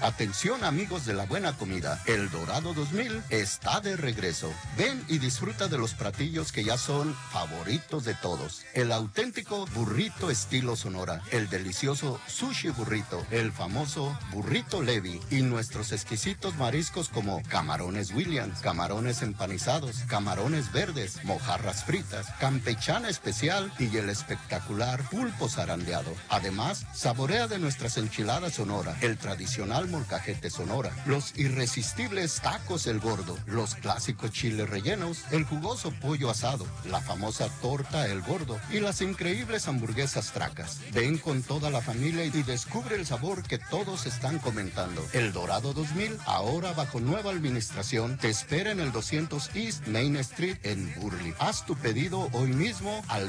Atención amigos de la buena comida, El Dorado 2000 está de regreso. Ven y disfruta de los platillos que ya son favoritos de todos. El auténtico burrito estilo Sonora, el delicioso sushi burrito, el famoso burrito Levi y nuestros exquisitos mariscos como camarones Williams, camarones empanizados, camarones verdes, mojarras fritas, campechana especial y el espectacular pulpo zarandeado. Además, saborea de nuestras enchiladas Sonora, el tradicional molcajete Sonora, los irresistibles tacos El Gordo, los clásicos chiles rellenos, el jugoso pollo asado, la famosa torta El Gordo y las increíbles hamburguesas Tracas. Ven con toda la familia y descubre el sabor que todos están comentando. El Dorado 2000, ahora bajo nueva administración, te espera en el 200 East Main Street en Burley. Haz tu pedido hoy mismo al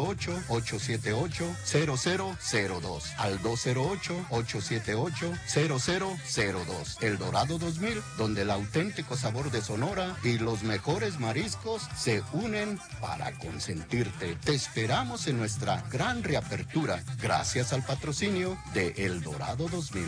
208-878-0002, al 208-878-0002. El Dorado 2000, donde el auténtico sabor de Sonora y los mejores mariscos se unen para consentirte. Te esperamos en nuestra gran reapertura, gracias al patrocinio de El Dorado 2000.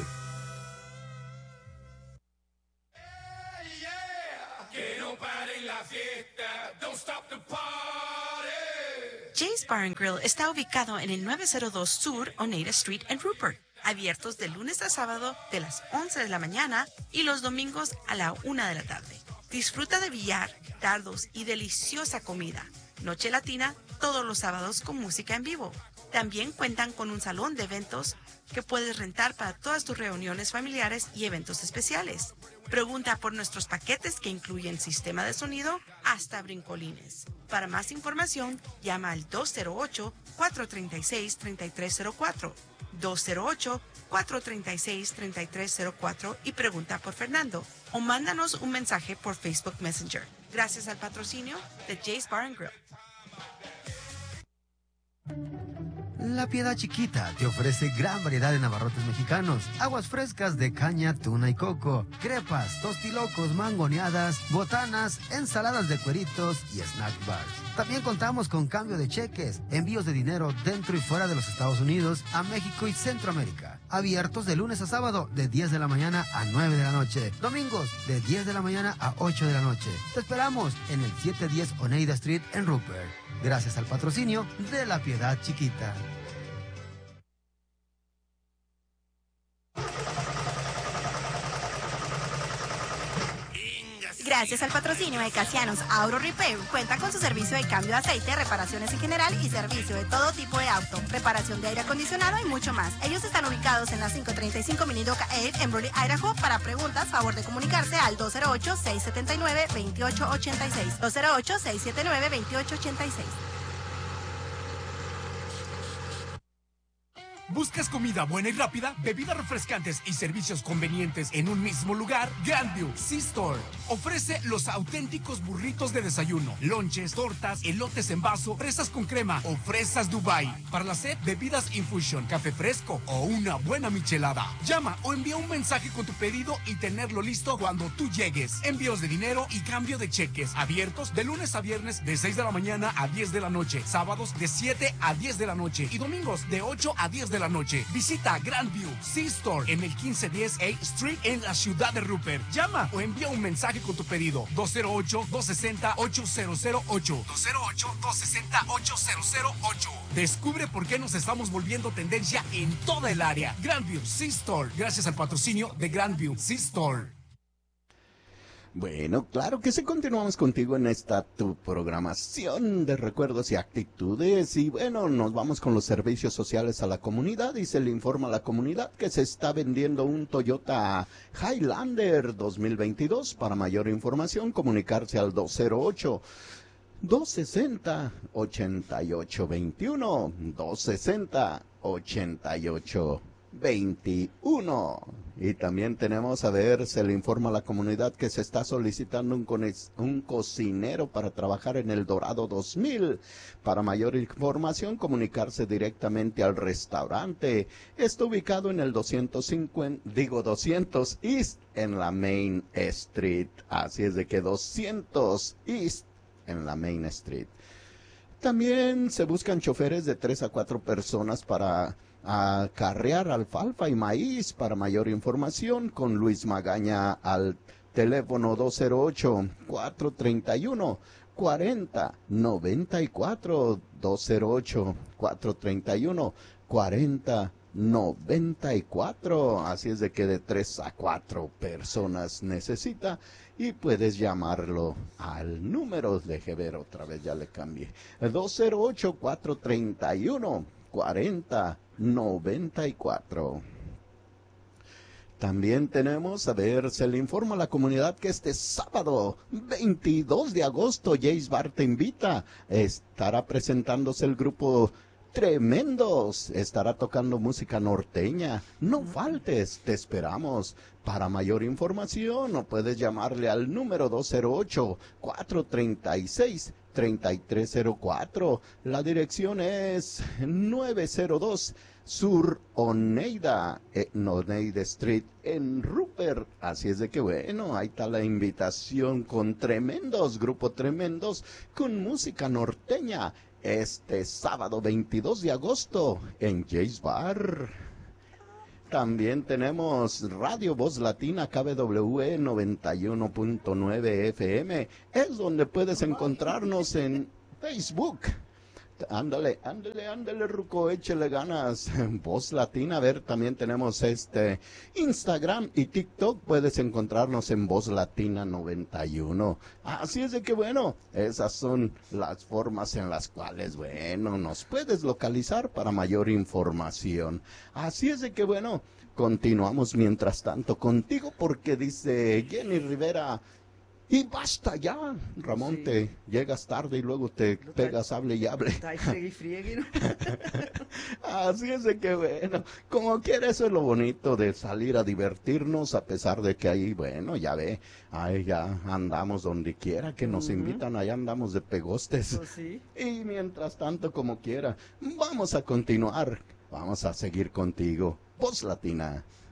Jay's Bar and Grill está ubicado en el 902 Sur Oneida Street en Rupert. Abiertos de lunes a sábado de las 11 de la mañana y los domingos a la 1 de la tarde. Disfruta de billar, dardos y deliciosa comida. Noche latina todos los sábados con música en vivo. También cuentan con un salón de eventos que puedes rentar para todas tus reuniones familiares y eventos especiales. Pregunta por nuestros paquetes que incluyen sistema de sonido hasta brincolines. Para más información, llama al 208-436-3304. 208-436-3304 y pregunta por Fernando o mándanos un mensaje por Facebook Messenger. Gracias al patrocinio de Jay's Bar and Grill. La Piedad Chiquita te ofrece gran variedad de navarrotes mexicanos, aguas frescas de caña, tuna y coco, crepas, tostilocos, mangoneadas, botanas, ensaladas de cueritos y snack bars. También contamos con cambio de cheques, envíos de dinero dentro y fuera de los Estados Unidos, a México y Centroamérica. Abiertos de lunes a sábado de 10 de la mañana a 9 de la noche. Domingos de 10 de la mañana a 8 de la noche. Te esperamos en el 710 Oneida Street en Rupert. Gracias al patrocinio de La Piedad Chiquita. Gracias al patrocinio de Casianos Auto Repair, cuenta con su servicio de cambio de aceite, reparaciones en general y servicio de todo tipo de auto, reparación de aire acondicionado y mucho más. Ellos están ubicados en la 535 Minidoka Ave en Burley, Idaho. Para preguntas, favor de comunicarse al 208-679-2886. 208-679-2886. ¿Buscas comida buena y rápida, bebidas refrescantes y servicios convenientes en un mismo lugar? Grandview C-Store ofrece los auténticos burritos de desayuno, lonches, tortas, elotes en vaso, fresas con crema o fresas Dubai. Para la sed, bebidas infusion, café fresco o una buena michelada. Llama o envía un mensaje con tu pedido y tenerlo listo cuando tú llegues. Envíos de dinero y cambio de cheques. Abiertos de lunes a viernes de 6 de la mañana a 10 de la noche. Sábados de 7 a 10 de la noche. Y domingos de 8 a 10 de la noche. Visita Grandview C-Store en el 1510 A Street en la ciudad de Rupert. Llama o envía un mensaje con tu pedido. 208-260-8008. 208-260-8008. Descubre por qué nos estamos volviendo tendencia en toda el área. Grandview C-Store. Gracias al patrocinio de Grandview C-Store. Bueno, claro que sí, continuamos contigo en esta tu programación de recuerdos y actitudes. Y bueno, nos vamos con los servicios sociales a la comunidad y se le informa a la comunidad que se está vendiendo un Toyota Highlander 2022. Para mayor información, comunicarse al 208-260-8821. 260-8821. Y también tenemos, a ver, se le informa a la comunidad que se está solicitando un cocinero para trabajar en El Dorado 2000. Para mayor información, comunicarse directamente al restaurante. Está ubicado en el 200 East en la Main Street. Así es de que 200 East en la Main Street. También se buscan choferes de 3 a 4 personas para a carrear alfalfa y maíz. Para mayor información, con Luis Magaña al teléfono 208-431-4094, 208-431-4094. Así es de que de 3 a 4 personas necesita, y puedes llamarlo al número, deje ver otra vez, ya le cambié, 208-431-4094. También tenemos, a ver, se le informa a la comunidad que este sábado 22 de agosto Jace Bar te invita. Estará presentándose el grupo Tremendos, estará tocando música norteña. No faltes, te esperamos. Para mayor información, no puedes llamarle al número 208-436-3304. La dirección es 902 Sur Oneida, Oneida Street en Rupert. Así es de que bueno, ahí está la invitación con Tremendos, grupo Tremendos, con música norteña. Este sábado 22 de agosto en Jace Bar. También tenemos Radio Voz Latina KBWE 91.9 FM. Es donde puedes encontrarnos en Facebook. Ándale, Ruco, échele ganas. Voz Latina, a ver, también tenemos Instagram y TikTok, puedes encontrarnos en Voz Latina 91. Así es de que bueno, esas son las formas en las cuales, bueno, nos puedes localizar para mayor información. Así es de que bueno, continuamos mientras tanto contigo, porque dice Jenny Rivera, y basta ya, Ramón, sí. Te llegas tarde y luego te pegas, hable y hable. Así es de que bueno, como quiera, eso es lo bonito de salir a divertirnos, a pesar de que ahí, bueno, ya ve, ahí ya andamos donde quiera que nos invitan, allá andamos de pegostes. Pues sí. Y mientras tanto, como quiera, vamos a continuar, vamos a seguir contigo. Voz Latina.